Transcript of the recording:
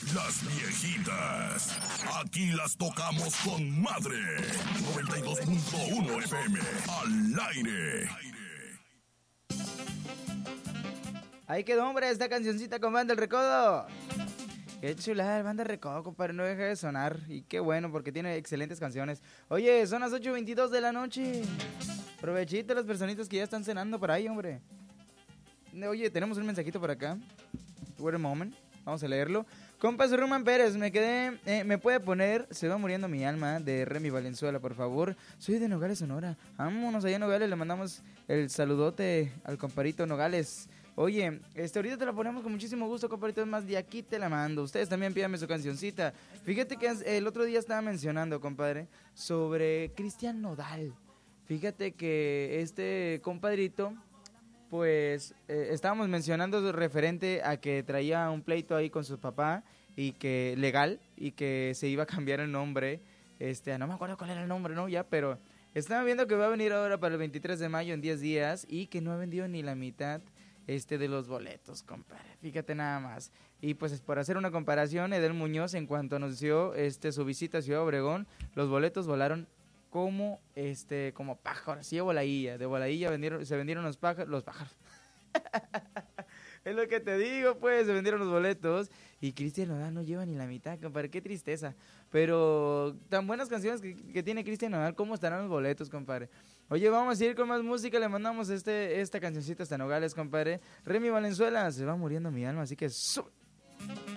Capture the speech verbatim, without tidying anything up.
Las viejitas. Aquí las tocamos con madre. noventa y dos punto uno F M. Al aire. Ahí quedó, hombre, esta cancioncita con Banda El Recodo. Qué chulada el Banda El Recodo, compadre, no deja de sonar. Y qué bueno, porque tiene excelentes canciones. Oye, son las ocho veintidós de la noche. Provechito las personitas que ya están cenando por ahí, hombre. Oye, tenemos un mensajito por acá. Wait a moment. Vamos a leerlo. Compa, soy Roman Pérez. Me quedé. Eh, ¿Me puede poner Se va muriendo mi alma de Remy Valenzuela, por favor? Soy de Nogales, Sonora. Vámonos allá a Nogales. Le mandamos el saludote al comparito Nogales. Oye, este, ahorita te la ponemos con muchísimo gusto, compadrito. Es más, de aquí te la mando. Ustedes también pídanme su cancioncita. Fíjate que el otro día estaba mencionando, compadre, sobre Cristian Nodal. Fíjate que este compadrito, pues, eh, estábamos mencionando referente a que traía un pleito ahí con su papá, y que, legal, y que se iba a cambiar el nombre. Este, no me acuerdo cuál era el nombre, ¿no? Ya, pero estaba viendo que va a venir ahora para el veintitrés de mayo en diez días, y que no ha vendido ni la mitad este de los boletos, compadre. Fíjate nada más. Y pues por hacer una comparación, Edel Muñoz, en cuanto anunció este su visita a Ciudad Obregón, los boletos volaron como este como pájaros, sí, de voladilla, de voladilla vendieron, se vendieron los pájaros, los pájaros. Es lo que te digo, pues, se vendieron los boletos y Cristian Nodal no lleva ni la mitad, compadre, qué tristeza. Pero tan buenas canciones que, que tiene Cristian Nodal, ¿cómo estarán los boletos, compadre? Oye, vamos a ir con más música, le mandamos este esta cancioncita hasta Nogales, compadre. Remy Valenzuela, Se va muriendo mi alma, así que sube.